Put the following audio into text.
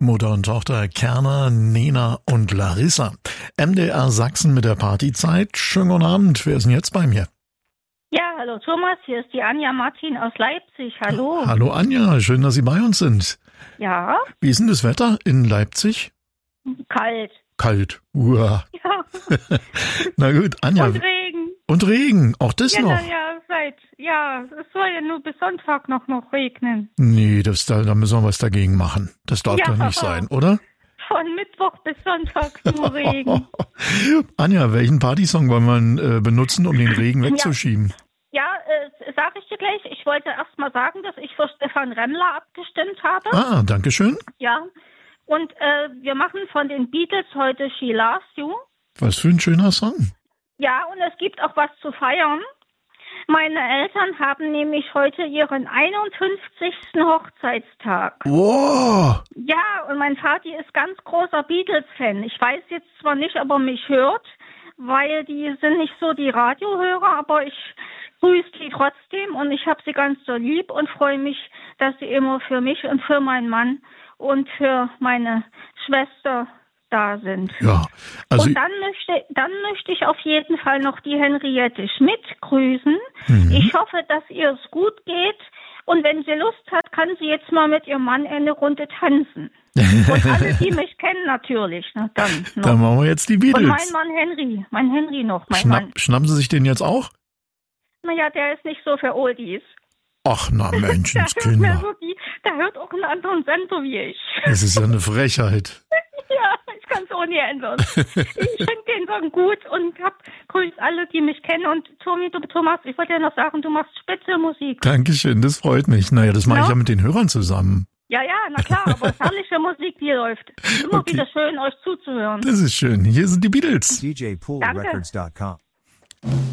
Mutter und Tochter Kerner, Nena und Larissa. MDR Sachsen mit der Partyzeit. Schönen guten Abend. Wer ist denn jetzt bei mir? Ja, hallo Thomas, hier ist die Anja Martin aus Leipzig. Hallo. Hallo Anja, schön, dass Sie bei uns sind. Ja. Wie ist denn das Wetter in Leipzig? Kalt. Kalt. Uah. Ja. Na gut, Anja. Und Regen. Und Regen, auch das noch? Es soll ja nur bis Sonntag noch regnen. Nee, da müssen wir was dagegen machen. Das darf doch nicht sein, oder? Von Mittwoch bis Sonntag nur Regen. Anja, welchen Partysong wollen wir benutzen, um den Regen wegzuschieben? Ja, sage ich dir gleich. Ich wollte erst mal sagen, dass ich für Stefan Remmler abgestimmt habe. Ah, danke schön. Ja, und wir machen von den Beatles heute She Loves You. Was für ein schöner Song. Ja, und es gibt auch was zu feiern. Meine Eltern haben nämlich heute ihren 51. Hochzeitstag. Wow! Ja, und mein Vati ist ganz großer Beatles-Fan. Ich weiß jetzt zwar nicht, ob er mich hört, weil die sind nicht so die Radiohörer, aber ich grüße die trotzdem und ich habe sie ganz so lieb und freue mich, dass sie immer für mich und für meinen Mann und für meine Schwester da sind. Ja, also und dann möchte ich auf jeden Fall noch die Henriette Schmidt grüßen. Ich hoffe, dass ihr es gut geht. Und wenn sie Lust hat, kann sie jetzt mal mit ihrem Mann eine Runde tanzen. Und alle, die mich kennen, natürlich. Na, dann machen wir jetzt die Beatles. Und mein Henry noch, mein Mann. Schnappen Sie sich den jetzt auch? Naja, der ist nicht so für Oldies. Ach, na Menschenskinder. Der hört auch einen anderen Sender wie ich. Das ist ja eine Frechheit. Ja, ich kann es auch nie ändern. Ich finde den Song gut und grüße alle, die mich kennen. Und Thomas, ich wollte ja noch sagen, du machst spitze Musik. Dankeschön, das freut mich. Naja, das mache ich ja mit den Hörern zusammen. Ja, na klar, aber herrliche Musik, die läuft. Immer wieder schön, euch zuzuhören. Das ist schön. Hier sind die Beatles. DJPoolRecords.com